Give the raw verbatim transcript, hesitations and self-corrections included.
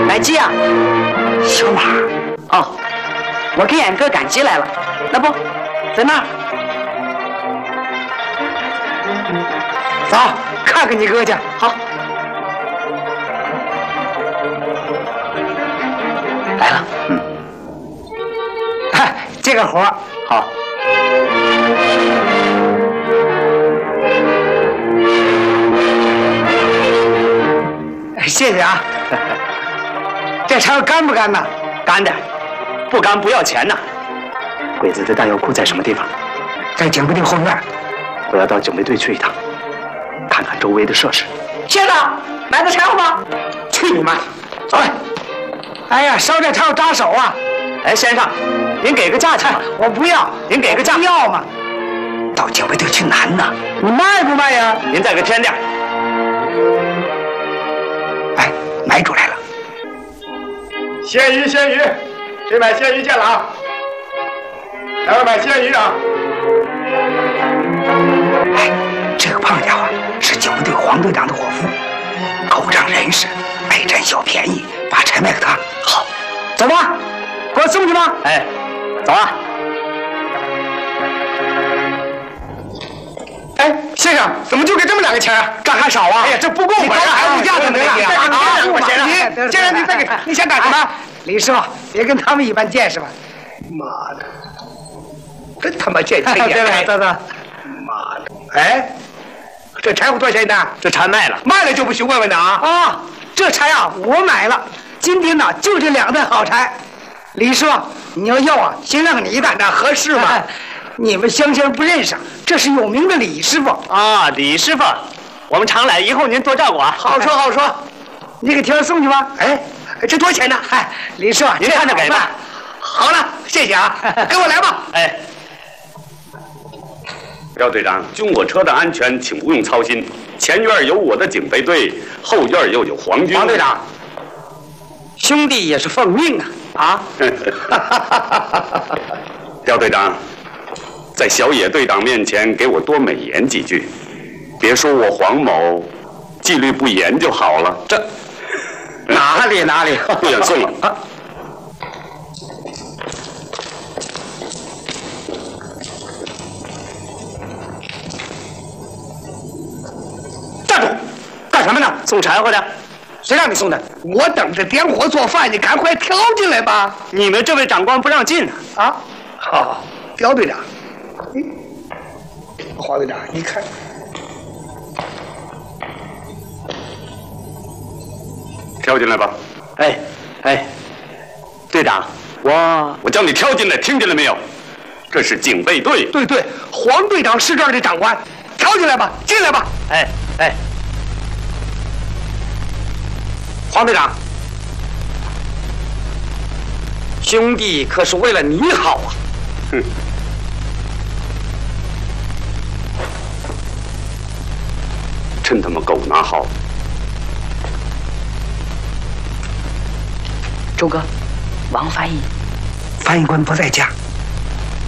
来鸡啊！ 小马， 哦，我给俺哥赶鸡来了。那不，在那儿。 走，看看你哥去。 好。来了。 嗯。这个活好。 谢谢啊。这柴干不干呢？ 干的，不干不要钱呐。鬼子的弹药库在什么地方？ 在警备队后院。 我要到警备队去一趟，看看周围的设施。 先生，买的柴火吗？去你妈！走来。哎呀，烧这柴火扎手啊！ 哎，先生，您给个价钱吧。 我不要， 您给个价。 不要嘛。到警备队去难呐，你卖不卖呀？ 您再给添点。 哎，买主来了。 鲜鱼，鲜鱼，谁买鲜鱼见了啊？来，买鲜鱼啊！ 哎，这个胖家伙是警备队黄队长的伙夫，狗仗人势，爱占小便宜，把柴卖给他。好，走吧，给我送去吧。 哎，走啊！ 哎，先生，怎么就给这么两个钱啊？ 这还少啊？ 哎呀，这不够本啊！还物价怎么样？再给你两块钱啊！你，先生，你再给他，你想干什么？ 李师傅，别跟他们一般见识吧。 妈的，真他妈见钱眼开！ 对对对， 妈的！哎，这柴火多少钱一担？ 这柴卖了， 卖了就不许问问的啊！ 啊，这柴啊，我买了。今天呢，就这两担好柴。李师傅，你要要啊，先让你一担，那合适吗？你们乡亲人不认识，这是有名的李师傅啊。李师傅，我们常来，以后您多照顾啊。 好说好说，你给挑送去吧。 哎，这多少钱呢？ 嗨，李师傅， 您看着给吧。 好了，谢谢啊，跟我来吧。 哎， 廖队长，军火车的安全请不用操心，前院有我的警备队，后院又有皇军。 王队长，兄弟也是奉命啊啊！廖队长，在小野队长面前给我多美言几句，别说我黄某纪律不严就好了。 这哪里哪里， 不远送了。啊站住！干什么呢？ 送柴火的。 谁让你送的？我等着点火做饭，你赶快挑进来吧。 你们这位长官不让进啊！好，刁队长。嗯，黄队长，你看， 挑进来吧。 哎哎，队长，我我叫你挑进来，听见了没有？这是警备队。 对对，黄队长是这儿的长官，挑进来吧，进来吧。 哎哎。 黄队长，兄弟可是为了你好啊！ 哼，真他妈狗拿好！ 周哥，王翻译， 翻译官不在家。